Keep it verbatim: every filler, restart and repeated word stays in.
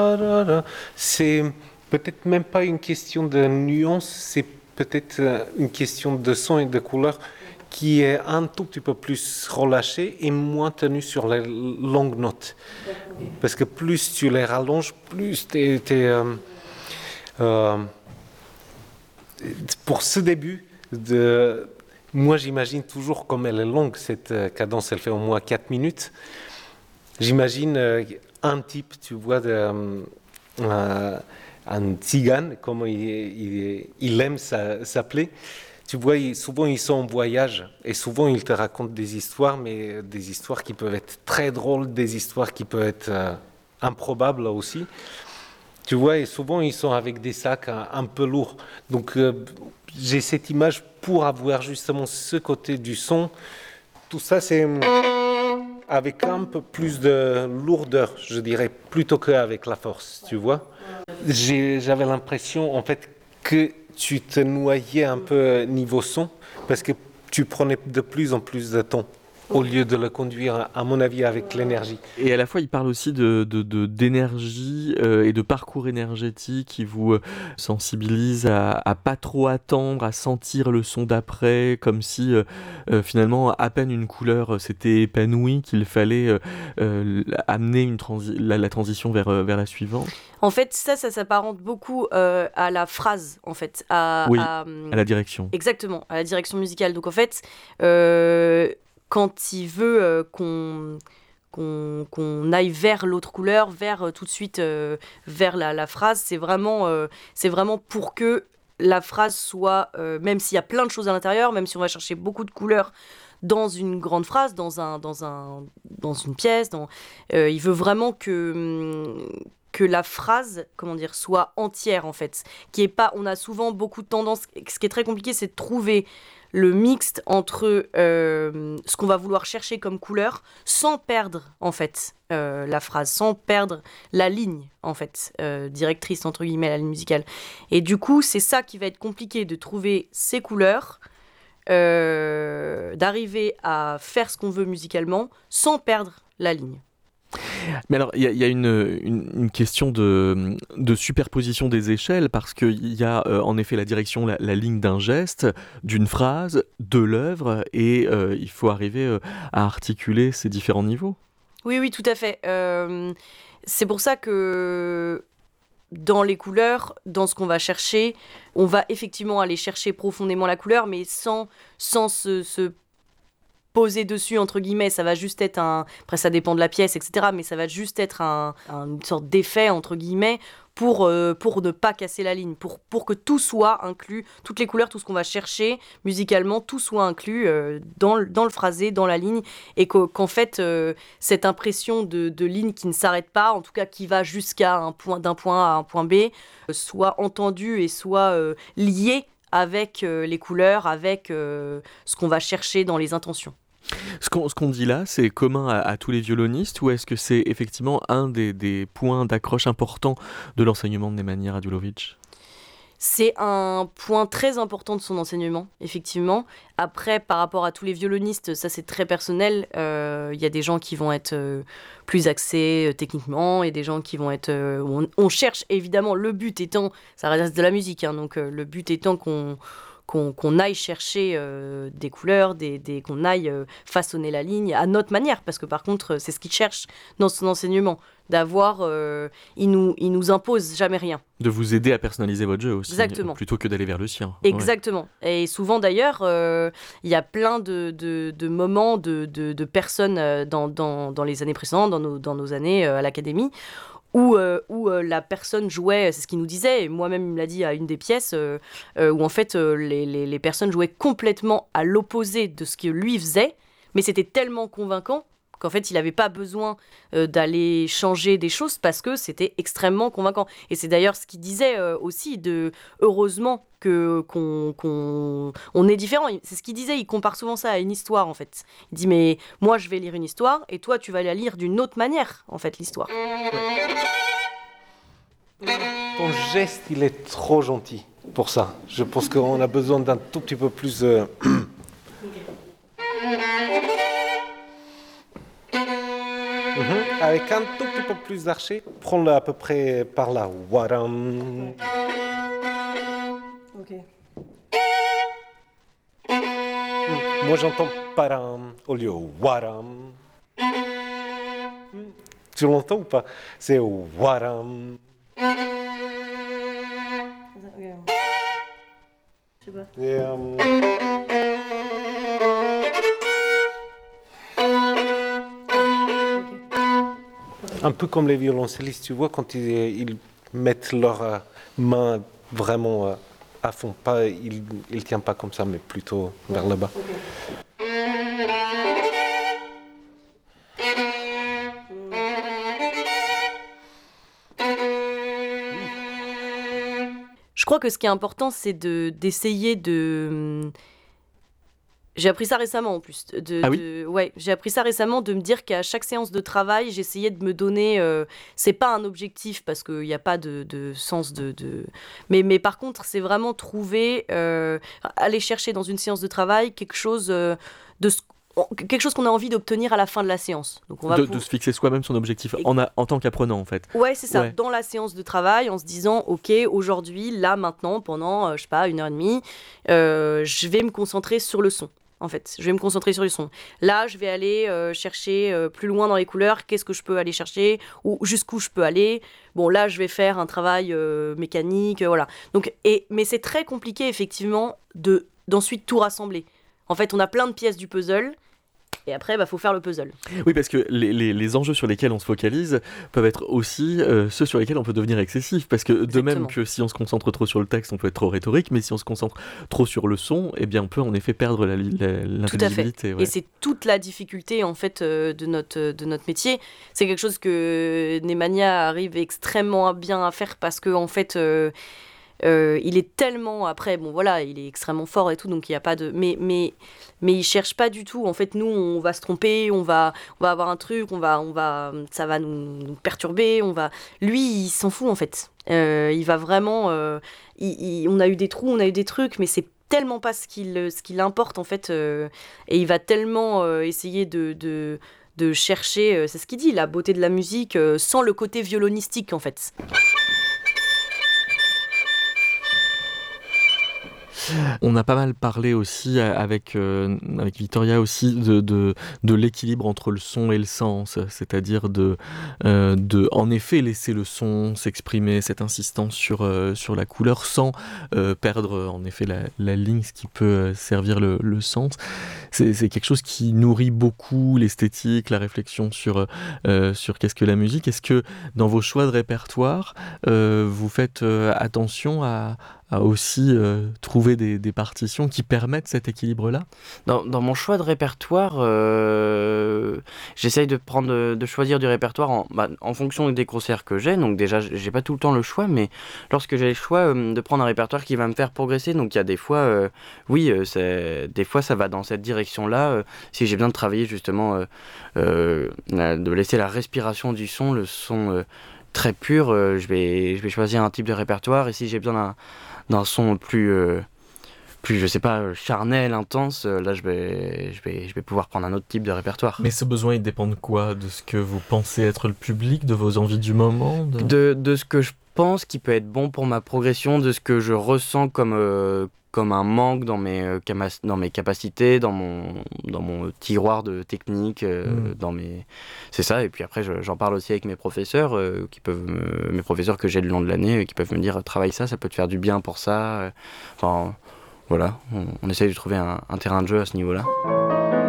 ra, ra, ra. C'est peut-être même pas une question de nuance, c'est peut-être une question de son et de couleur qui est un tout petit peu plus relâchée et moins tenue sur les longues notes. Parce que plus tu les rallonges, plus tu es... Euh, pour ce début, de, moi j'imagine toujours comme elle est longue, cette cadence, elle fait au moins quatre minutes. J'imagine euh, un type, tu vois, de, euh, un tzigane, comme il, il, il aime sa, s'appeler. Tu vois, il, souvent ils sont en voyage et souvent ils te racontent des histoires, mais des histoires qui peuvent être très drôles, des histoires qui peuvent être euh, improbables aussi. Tu vois, et souvent ils sont avec des sacs un, un peu lourds. Donc euh, j'ai cette image pour avoir justement ce côté du son. Tout ça, c'est avec un peu plus de lourdeur, je dirais, plutôt qu'avec la force, tu vois. J'ai, j'avais l'impression, en fait, que tu te noyais un peu niveau son, parce que tu prenais de plus en plus de temps, au lieu de le conduire, à mon avis, avec l'énergie. Et à la fois, il parle aussi de, de, de, d'énergie euh, et de parcours énergétique qui vous euh, sensibilise à, à pas trop attendre, à sentir le son d'après, comme si euh, euh, finalement, à peine une couleur s'était épanouie, qu'il fallait euh, euh, amener une transi- la, la transition vers, euh, vers la suivante. En fait, ça, ça s'apparente beaucoup euh, à la phrase, en fait. À, Oui, à, à la direction. Exactement, à la direction musicale. Donc en fait... Euh, quand il veut euh, qu'on, qu'on, qu'on aille vers l'autre couleur, vers euh, tout de suite euh, vers la, la phrase, c'est vraiment, euh, c'est vraiment pour que la phrase soit, euh, même s'il y a plein de choses à l'intérieur, même si on va chercher beaucoup de couleurs dans une grande phrase, dans, un, dans, un, dans une pièce, dans, euh, il veut vraiment que... que la phrase, comment dire, soit entière en fait, qui est pas, on a souvent beaucoup de tendance, ce qui est très compliqué, c'est de trouver le mixte entre euh, ce qu'on va vouloir chercher comme couleur sans perdre en fait euh, la phrase, sans perdre la ligne en fait euh, directrice entre guillemets, la ligne musicale. Et du coup, c'est ça qui va être compliqué, de trouver ces couleurs, euh, d'arriver à faire ce qu'on veut musicalement sans perdre la ligne. Mais alors, il y a, y a une, une, une question de, de superposition des échelles, parce qu'il y a euh, en effet la direction, la, la ligne d'un geste, d'une phrase, de l'œuvre, et euh, il faut arriver euh, à articuler ces différents niveaux. Oui, oui, tout à fait. Euh, c'est pour ça que dans les couleurs, dans ce qu'on va chercher, on va effectivement aller chercher profondément la couleur, mais sans, sans se... se poser dessus, entre guillemets, ça va juste être un... Après, ça dépend de la pièce, et cetera, mais ça va juste être un, un, une sorte d'effet, entre guillemets, pour, euh, pour ne pas casser la ligne, pour, pour que tout soit inclus, toutes les couleurs, tout ce qu'on va chercher musicalement, tout soit inclus euh, dans, dans le phrasé, dans la ligne, et qu'au, qu'en fait, euh, cette impression de, de ligne qui ne s'arrête pas, en tout cas qui va jusqu'à un point, d'un point A à un point B, euh, soit entendue et soit euh, liée avec euh, les couleurs, avec euh, ce qu'on va chercher dans les intentions. Ce qu'on, ce qu'on dit là, c'est commun à, à tous les violonistes, ou est-ce que c'est effectivement un des, des points d'accroche importants de l'enseignement de Nemanja Radulović ? C'est un point très important de son enseignement, effectivement. Après, par rapport à tous les violonistes, ça c'est très personnel. Il euh, y a des gens qui vont être euh, plus axés euh, techniquement, et des gens qui vont être... Euh, on, on cherche, évidemment, le but étant... Ça reste de la musique, hein, donc euh, le but étant qu'on... Qu'on, qu'on aille chercher euh, des couleurs, des, des, qu'on aille euh, façonner la ligne à notre manière, parce que par contre, c'est ce qu'il cherche dans son enseignement, d'avoir, euh, il nous, il nous impose jamais rien. De vous aider à personnaliser votre jeu aussi, Exactement. Plutôt que d'aller vers le sien. Exactement. Ouais. Et souvent d'ailleurs, il euh, y a plein de, de, de moments, de, de, de personnes euh, dans, dans, dans les années précédentes, dans nos, dans nos années euh, à l'académie, où, euh, où euh, la personne jouait, c'est ce qu'il nous disait, et moi-même il me l'a dit à une des pièces, euh, euh, où en fait euh, les, les, les personnes jouaient complètement à l'opposé de ce que lui faisait, mais c'était tellement convaincant qu'en fait il n'avait pas besoin euh, d'aller changer des choses parce que c'était extrêmement convaincant. Et c'est d'ailleurs ce qu'il disait euh, aussi, de heureusement que, qu'on, qu'on on est différent. C'est ce qu'il disait, il compare souvent ça à une histoire en fait. Il dit mais moi je vais lire une histoire et toi tu vas la lire d'une autre manière en fait l'histoire. Ton geste il est trop gentil pour ça. Je pense qu'on a besoin d'un tout petit peu plus... Euh... Mmh. avec un tout petit peu plus d'arché, prends-le à peu près par là. Waram. Ok. Moi j'entends param au lieu waram. Tu l'entends ou pas? C'est waram. Je sais pas. Et, euh, un peu comme les violoncellistes, tu vois, quand ils, ils mettent leurs euh, mains vraiment euh, à fond, pas, ils ne tiennent pas comme ça, mais plutôt vers le bas. Je crois que ce qui est important, c'est de, d'essayer de... J'ai appris ça récemment en plus. De, Ah oui de- ouais, j'ai appris ça récemment de me dire qu'à chaque séance de travail, j'essayais de me donner. Euh, c'est pas un objectif parce qu'il n'y a pas de, de sens de. de... Mais, mais par contre, c'est vraiment trouver, euh, aller chercher dans une séance de travail quelque chose euh, de ce- quelque chose qu'on a envie d'obtenir à la fin de la séance. Donc on va de, pour- de se fixer soi-même son objectif en, a- en tant qu'apprenant en fait. Ouais, c'est ça. Ouais. Dans la séance de travail, en se disant, ok, aujourd'hui, là, maintenant, pendant, euh, je sais pas, une heure et demie, euh, je vais me concentrer sur le son. En fait, je vais me concentrer sur le son. Là, je vais aller euh, chercher euh, plus loin dans les couleurs. Qu'est-ce que je peux aller chercher ou jusqu'où je peux aller. Bon, là, je vais faire un travail euh, mécanique, euh, voilà. Donc, et mais c'est très compliqué effectivement de d'ensuite tout rassembler. En fait, on a plein de pièces du puzzle. Et après, bah, faut faire le puzzle. Oui, parce que les, les, les enjeux sur lesquels on se focalise peuvent être aussi euh, ceux sur lesquels on peut devenir excessif. Parce que de Exactement. même que si on se concentre trop sur le texte, on peut être trop rhétorique, mais si on se concentre trop sur le son, eh bien on peut en effet perdre la, la, l'intelligibilité. Ouais. Et c'est toute la difficulté en fait euh, de notre de notre métier. C'est quelque chose que Nemanja arrive extrêmement bien à faire parce que en fait. Euh, Euh, il est tellement après bon voilà il est extrêmement fort et tout donc il y a pas de mais mais mais il cherche pas du tout en fait nous on va se tromper on va on va avoir un truc on va on va ça va nous, nous perturber on va lui il s'en fout en fait euh, il va vraiment euh, il, il, on a eu des trous on a eu des trucs mais c'est tellement pas ce qu'il ce qu'il importe en fait euh, et il va tellement euh, essayer de, de de chercher euh, c'est ce qu'il dit la beauté de la musique euh, sans le côté violonistique en fait. On a pas mal parlé aussi avec, euh, avec Victoria aussi de, de, de l'équilibre entre le son et le sens, c'est-à-dire de, euh, de en effet laisser le son s'exprimer, cette insistance sur, euh, sur la couleur sans euh, perdre en effet la, la ligne, ce qui peut servir le, le sens. C'est, c'est quelque chose qui nourrit beaucoup l'esthétique, la réflexion sur, euh, sur qu'est-ce que la musique. Est-ce que dans vos choix de répertoire, euh, vous faites euh, attention à à aussi euh, trouver des, des partitions qui permettent cet équilibre-là? Dans, dans mon choix de répertoire, euh, j'essaye de prendre, de, de choisir du répertoire en, bah, en fonction des concerts que j'ai. Donc déjà, j'ai pas tout le temps le choix, mais lorsque j'ai le choix euh, de prendre un répertoire qui va me faire progresser, donc il y a des fois, euh, oui, euh, c'est, des fois ça va dans cette direction-là. Euh, si j'ai besoin de travailler justement, euh, euh, de laisser la respiration du son, le son euh, très pur, euh, je vais, je vais choisir un type de répertoire. Et si j'ai besoin d'un d'un son plus, euh, plus, je sais pas, charnel, intense, euh, là je vais, je, vais, je vais pouvoir prendre un autre type de répertoire. Mais ce besoin, il dépend de quoi? De ce que vous pensez être le public, de vos envies du moment de... De, de ce que je pense qui peut être bon pour ma progression, de ce que je ressens comme, euh, comme un manque dans mes, euh, cama- dans mes capacités, dans mon, dans mon tiroir de technique, euh, Mm. dans mes... c'est ça. Et puis après, je- j'en parle aussi avec mes professeurs, euh, qui peuvent me- mes professeurs que j'ai le long de l'année, euh, qui peuvent me dire, travaille ça, ça peut te faire du bien pour ça. euh. Enfin, voilà, on, on essaye de trouver un, un terrain de jeu à ce niveau-là.